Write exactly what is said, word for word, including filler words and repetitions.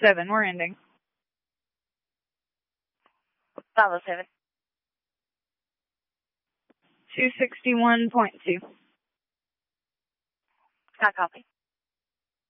seven, we're ending. five oh seven. two sixty-one point two. I copy.